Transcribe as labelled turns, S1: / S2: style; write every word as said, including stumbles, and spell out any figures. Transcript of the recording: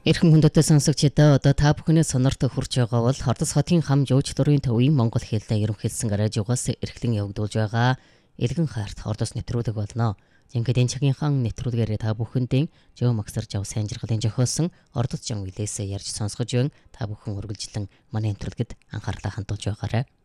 S1: Эрхэм хүндэтэй сонсогчдоо одоо та бүхний сонорт хүрч байгаа бол Хордос хотын хам жууч дурын төвийн Монгол хэлний ерөнхийлсөн радиогоос эрхлэн явагдуулж байгаа Элгэн хайрт Хордос нэвтрүүлэг болно. Ингээд энэ цагийнхаа нэвтрүүлгээрээ та бүхэндээ Жоо Магсарж ав сайн жаргалын жохиосон Ордос жан үлээсээ ярьж сонсгож байна. Та бүхэн үргэлжлэн манай нэвтрүүлгэд анхаарлаа хандуулж байгаарай.